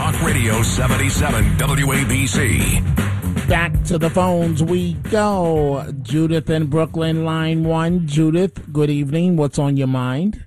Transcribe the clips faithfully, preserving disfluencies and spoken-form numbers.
Talk Radio seventy-seven W A B C. Back to the phones we go. Judith in Brooklyn, line one. Judith, good evening. What's on your mind?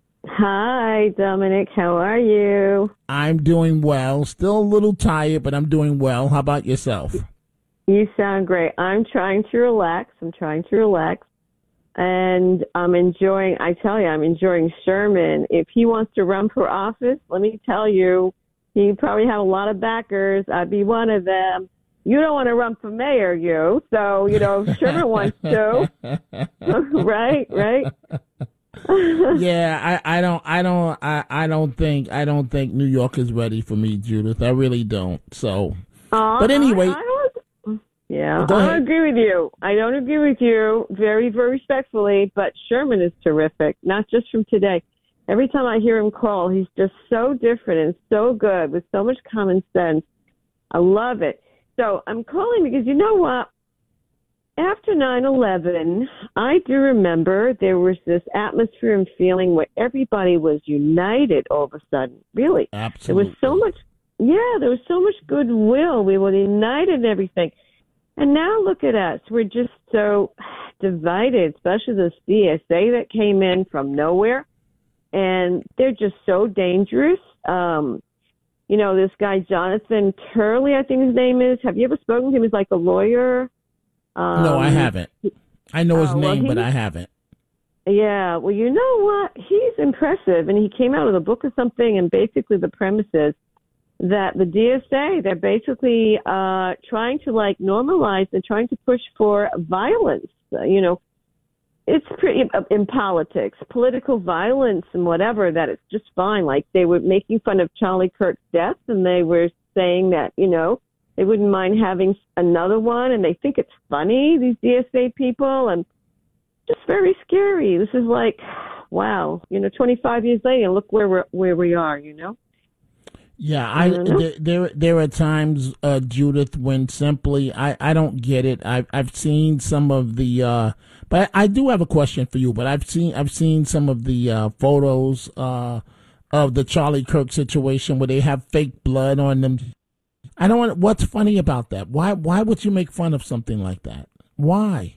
Hi, Dominic. How are you? I'm doing well. Still a little tired, but I'm doing well. How about yourself? You sound great. I'm trying to relax. I'm trying to relax. And I'm enjoying, I tell you, I'm enjoying Sherman. If he wants to run for office, let me tell you, he probably have a lot of backers. I'd be one of them. You don't want to run for mayor, you. So, you know, if Sherman wants to. right, right. yeah, I, I don't, I don't, I, I don't think, I don't think New York is ready for me, Judith. I really don't. So, uh, but anyway. I, I don't, yeah, Go I ahead. don't agree with you. I don't agree with you very, very respectfully, but Sherman is terrific, not just from today. Every time I hear him call, he's just so different and so good with so much common sense. I love it. So I'm calling because you know what? After nine eleven, I do remember there was this atmosphere and feeling where everybody was united all of a sudden. Really. Absolutely. There was so much, yeah, there was so much goodwill. We were united and everything. And now look at us. We're just so divided, especially this D S A that came in from nowhere. And they're just so dangerous. Um, you know, this guy, Jonathan Turley, I think his name is. Have you ever spoken to him? He's like a lawyer. Um, no, I haven't. I know his uh, well, name, he, but I haven't. Yeah, well, you know what? He's impressive. And he came out with a book or something, and basically the premise is that the D S A, they're basically uh, trying to, like, normalize and trying to push for violence, uh, you know. It's pretty in politics, political violence and whatever, that it's just fine. Like they were making fun of Charlie Kirk's death and they were saying that, you know, they wouldn't mind having another one and they think it's funny, these D S A people, and just very scary. This is like, wow, you know, twenty-five years later, look where we're, where we are, you know? Yeah, I, I there, there there are times, uh, Judith, when simply I, I don't get it. I've I've seen some of the, uh, but I do have a question for you. But I've seen I've seen some of the uh, photos uh, of the Charlie Kirk situation where they have fake blood on them. I don't want. What's funny about that? Why why would you make fun of something like that? Why?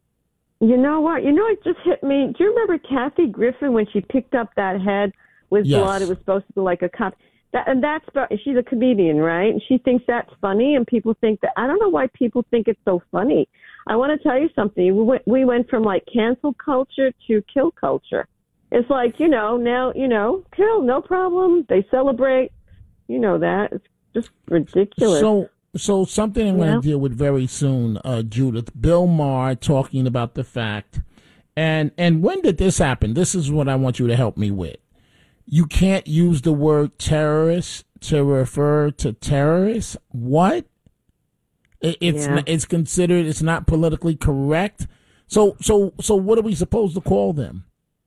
You know what? You know, it just hit me. Do you remember Kathy Griffin when she picked up that head with Yes. blood? It was supposed to be like a cop. That, and that's, she's a comedian, right? And she thinks that's funny, and people think that, I don't know why people think it's so funny. I want to tell you something. We went, we went from like cancel culture to kill culture. It's like, you know, now, you know, kill, no problem. They celebrate. You know that. It's just ridiculous. So, so something I'm Yeah. going to deal with very soon, uh, Judith. Bill Maher talking about the fact, and and when did this happen? This is what I want you to help me with. You can't use the word terrorist to refer to terrorists. What? It, it's Yeah. not, it's considered it's not politically correct. So so so what are we supposed to call them?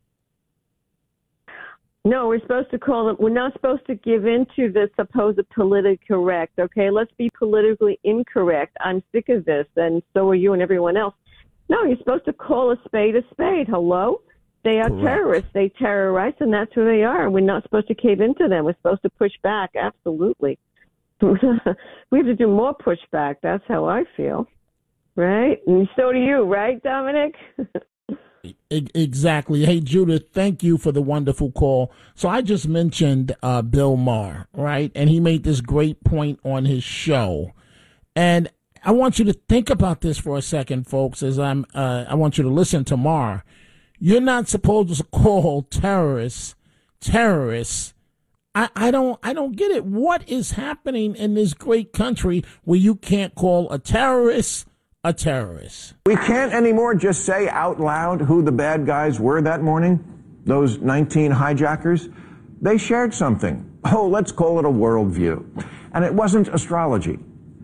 No, we're supposed to call them, we're not supposed to give in to the supposed politically correct, okay? Let's be politically incorrect. I'm sick of this, and so are you and everyone else. No, you're supposed to call a spade a spade. Hello? They are Correct. terrorists. They terrorize, and that's who they are. We're not supposed to cave into them. We're supposed to push back, absolutely. We have to do more pushback. That's how I feel, right? And so do you, right, Dominic? E- Exactly. Hey, Judith, thank you for the wonderful call. So I just mentioned uh, Bill Maher, right? And he made this great point on his show. And I want you to think about this for a second, folks, as I'm, uh, I want you to listen to Maher. You're not supposed to call terrorists terrorists. I, I don't I don't get it. What is happening in this great country where you can't call a terrorist a terrorist? We can't anymore just say out loud who the bad guys were that morning, those nineteen hijackers. They shared something. Oh, let's call it a worldview. And it wasn't astrology.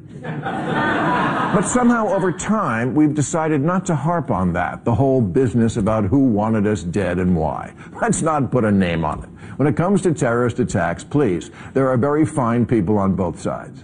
But somehow over time, we've decided not to harp on that, the whole business about who wanted us dead and why. Let's not put a name on it. When it comes to terrorist attacks, please, there are very fine people on both sides.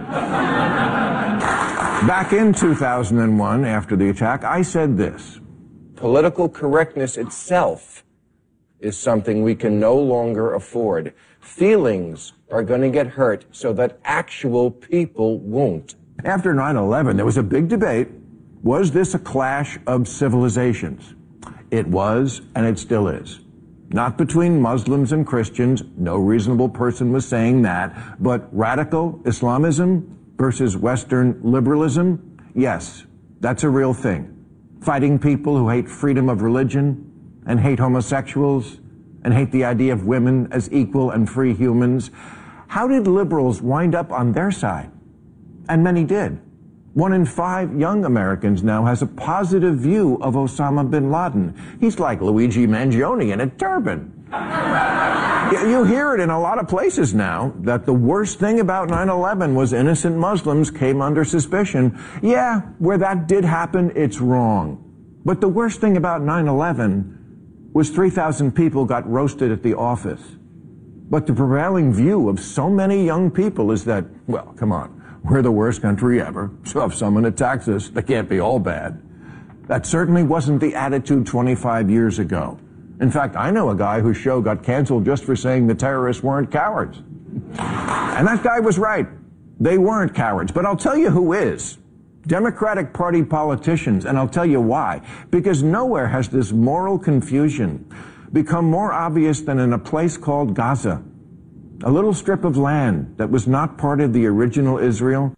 Back in two thousand one, after the attack, I said this: political correctness itself is something we can no longer afford. Feelings are going to get hurt so that actual people won't. After nine eleven, there was a big debate. Was this a clash of civilizations? It was, and it still is. Not between Muslims and Christians. No reasonable person was saying that. But radical Islamism versus Western liberalism? Yes, that's a real thing. Fighting people who hate freedom of religion and hate homosexuals and hate the idea of women as equal and free humans. How did liberals wind up on their side? And many did. One in five young Americans now has a positive view of Osama bin Laden. He's like Luigi Mangione in a turban. You hear it in a lot of places now, that the worst thing about nine eleven was innocent Muslims came under suspicion. Yeah, where that did happen, it's wrong. But the worst thing about nine eleven was three thousand people got roasted at the office. But the prevailing view of so many young people is that, well, come on, we're the worst country ever, so if someone attacks us, they can't be all bad. That certainly wasn't the attitude twenty-five years ago. In fact, I know a guy whose show got canceled just for saying the terrorists weren't cowards. And that guy was right. They weren't cowards. But I'll tell you who is. Democratic Party politicians, and I'll tell you why. Because nowhere has this moral confusion become more obvious than in a place called Gaza, a little strip of land that was not part of the original Israel.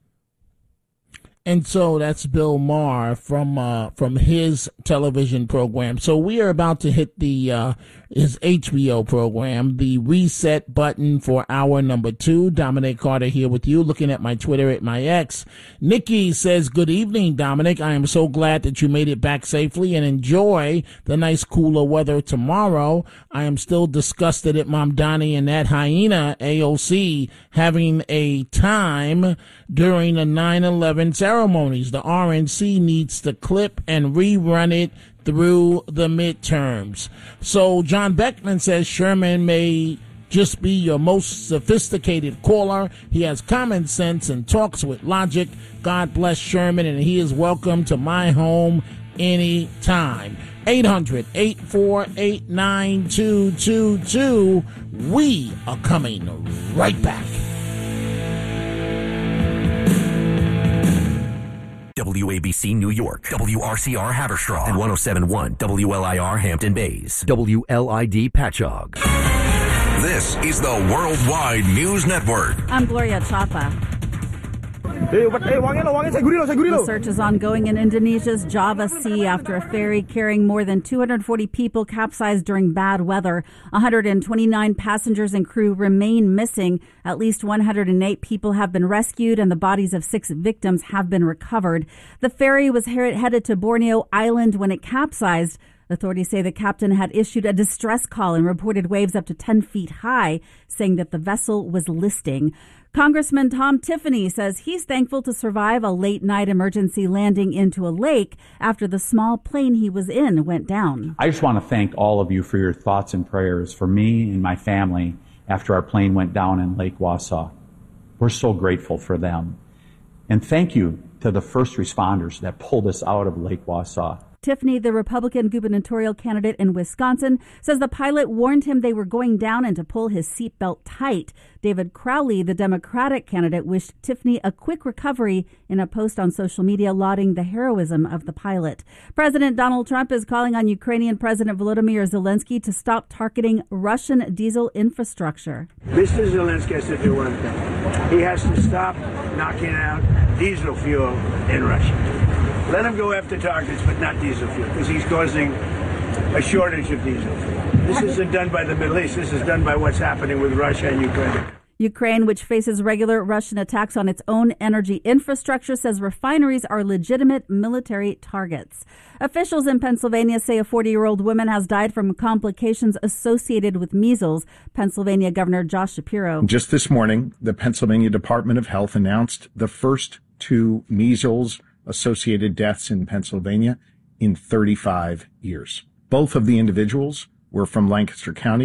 And so that's Bill Maher from uh, from his television program. So we are about to hit the uh, his H B O program, the reset button for hour number two. Dominic Carter here with you, looking at my Twitter at my ex. Nikki says, good evening, Dominic. I am so glad that you made it back safely and enjoy the nice cooler weather tomorrow. I am still disgusted at Mamdani and that hyena A O C having a time during the nine eleven ceremonies. The R N C needs to clip and rerun it through the midterms. So John Beckman says Sherman may just be your most sophisticated caller. He has common sense and talks with logic. God bless Sherman, and he is welcome to my home anytime. eight hundred, eight four eight, nine two two two. We are coming right back. W A B C New York, W R C R Haverstraw, and one oh seven point one W L I R Hampton Bays, W L I D Patchogue. This is the Worldwide News Network. I'm Gloria Chapa. The search is ongoing in Indonesia's Java Sea after a ferry carrying more than two hundred forty people capsized during bad weather. one hundred twenty-nine passengers and crew remain missing. At least one hundred eight people have been rescued, and the bodies of six victims have been recovered. The ferry was headed to Borneo Island when it capsized. Authorities say the captain had issued a distress call and reported waves up to ten feet high, saying that the vessel was listing. Congressman Tom Tiffany says he's thankful to survive a late-night emergency landing into a lake after the small plane he was in went down. I just want to thank all of you for your thoughts and prayers for me and my family after our plane went down in Lake Wausau. We're so grateful for them. And thank you to the first responders that pulled us out of Lake Wausau. Tiffany, the Republican gubernatorial candidate in Wisconsin, says the pilot warned him they were going down and to pull his seatbelt tight. David Crowley, the Democratic candidate, wished Tiffany a quick recovery in a post on social media lauding the heroism of the pilot. President Donald Trump is calling on Ukrainian President Volodymyr Zelensky to stop targeting Russian diesel infrastructure. Mister Zelensky has to do one thing. He has to stop knocking out diesel fuel in Russia. Let him go after targets, but not diesel fuel, because he's causing a shortage of diesel fuel. This isn't done by the Middle East. This is done by what's happening with Russia and Ukraine. Ukraine, which faces regular Russian attacks on its own energy infrastructure, says refineries are legitimate military targets. Officials in Pennsylvania say a forty-year-old woman has died from complications associated with measles. Pennsylvania Governor Josh Shapiro. Just this morning, the Pennsylvania Department of Health announced the first two measles associated deaths in Pennsylvania in thirty-five years. Both of the individuals were from Lancaster County,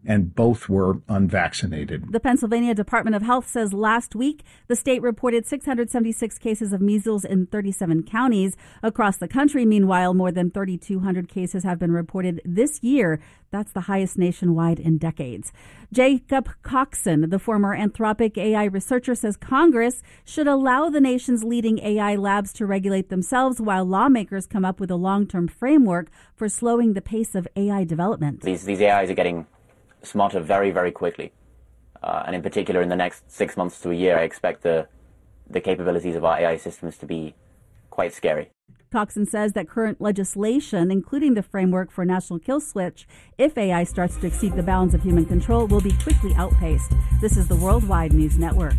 and both were unvaccinated. The Pennsylvania Department of Health says last week the state reported six hundred seventy-six cases of measles in thirty-seven counties across the country. Meanwhile, more than thirty-two hundred cases have been reported this year. That's the highest nationwide in decades. Jacob Coxon, the former Anthropic A I researcher, says Congress should allow the nation's leading A I labs to regulate themselves while lawmakers come up with a long-term framework for slowing the pace of A I development. These, these A Is are getting smarter very, very quickly. Uh, and in particular, in the next six months to a year, I expect the, the capabilities of our A I systems to be quite scary. Coxon says that current legislation, including the framework for national kill switch, if A I starts to exceed the bounds of human control, will be quickly outpaced. This is the Worldwide News Network.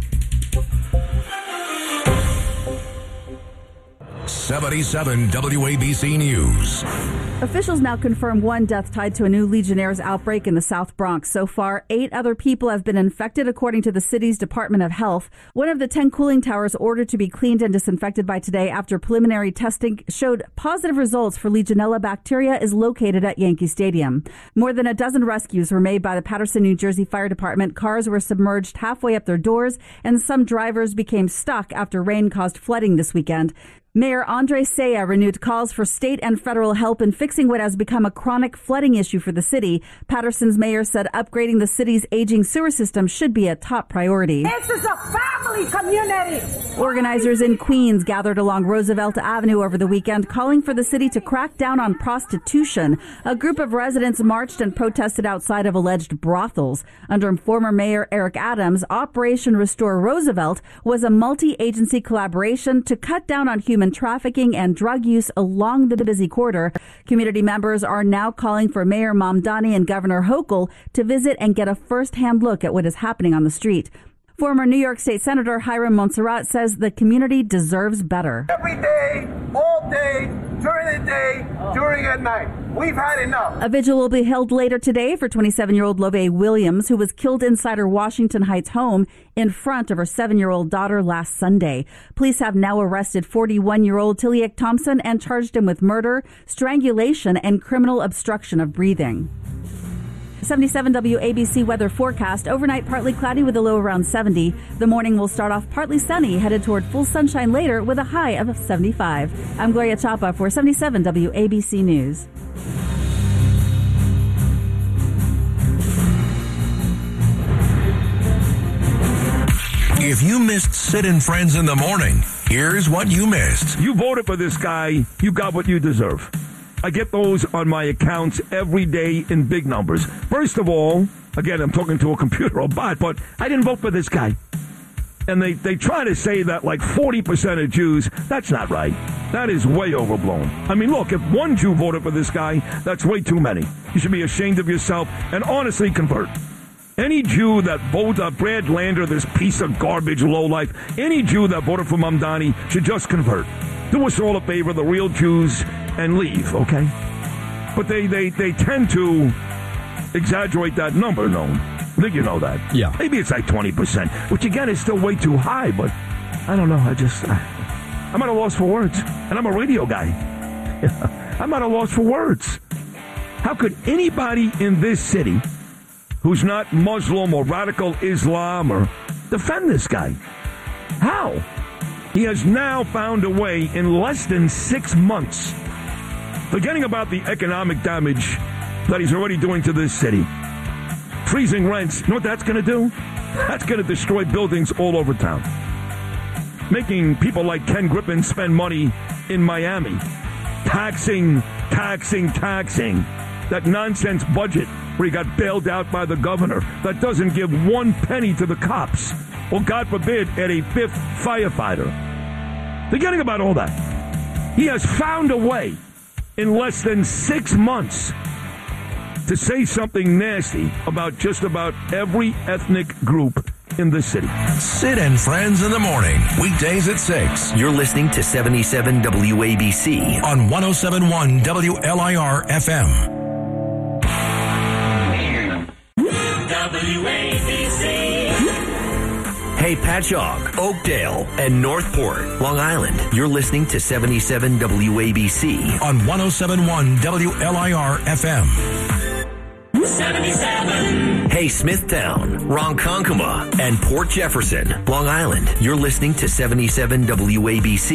seventy-seven W A B C News. Officials now confirm one death tied to a new Legionnaire's outbreak in the South Bronx. So far, eight other people have been infected, according to the city's Department of Health. One of the ten cooling towers ordered to be cleaned and disinfected by today after preliminary testing showed positive results for Legionella bacteria is located at Yankee Stadium. More than a dozen rescues were made by the Paterson, New Jersey Fire Department. Cars were submerged halfway up their doors, and some drivers became stuck after rain caused flooding this weekend. Mayor Andre Saya renewed calls for state and federal help in fixing what has become a chronic flooding issue for the city. Paterson's mayor said upgrading the city's aging sewer system should be a top priority. This is a family community. Organizers in Queens gathered along Roosevelt Avenue over the weekend, calling for the city to crack down on prostitution. A group of residents marched and protested outside of alleged brothels. Under former Mayor Eric Adams, Operation Restore Roosevelt was a multi-agency collaboration to cut down on human trafficking and drug use along the busy corridor. Community members are now calling for Mayor Mamdani and Governor Hochul to visit and get a first-hand look at what is happening on the street. Former New York State Senator Hiram Montserrat says the community deserves better. Every day, all day, during the day, during the night. We've had enough. A vigil will be held later today for twenty-seven-year-old Love Williams, who was killed inside her Washington Heights home in front of her seven-year-old daughter last Sunday. Police have now arrested forty-one-year-old Tiliak Thompson and charged him with murder, strangulation, and criminal obstruction of breathing. seventy-seven W A B C weather forecast. Overnight, partly cloudy with a low around seventy. The morning will start off partly sunny, headed toward full sunshine later with a high of seventy-five. I'm Gloria Chapa for seventy-seven W A B C News. If you missed Sid and Friends in the Morning, here's what you missed. You voted for this guy, you got what you deserve. I get those on my accounts every day in big numbers. First of all, again, I'm talking to a computer or bot, but I didn't vote for this guy. And they, they try to say that like forty percent of Jews, that's not right. That is way overblown. I mean, look, if one Jew voted for this guy, that's way too many. You should be ashamed of yourself and honestly convert. Any Jew that voted uh, Brad Lander, this piece of garbage lowlife, any Jew that voted for Mamdani should just convert. Do us all a favor, the real Jews, and leave, okay? But they, they, they tend to exaggerate that number, no? I think you know that. Yeah. Maybe it's like twenty percent, which again is still way too high, but I don't know. I just, I, I'm at a loss for words. And I'm a radio guy. I'm at a loss for words. How could anybody in this city who's not Muslim or radical Islam or defend this guy? How? He has now found a way in less than six months, forgetting about the economic damage that he's already doing to this city. Freezing rents, you know what that's going to do? That's going to destroy buildings all over town. Making people like Ken Griffin spend money in Miami. Taxing, taxing, taxing. That nonsense budget where he got bailed out by the governor that doesn't give one penny to the cops. Or, God forbid, add a fifth firefighter. Forgetting about all that. He has found a way in less than six months to say something nasty about just about every ethnic group in the city. Sid and Friends in the Morning, weekdays at six. You're listening to seventy-seven W A B C on one oh seven point one W L I R F M. W A B C. Hey, Patchogue, Oakdale, and Northport, Long Island. You're listening to seventy-seven W A B C on one oh seven point one W L I R F M. seventy-seven. Hey, Smithtown, Ronkonkoma, and Port Jefferson, Long Island. You're listening to seventy-seven W A B C.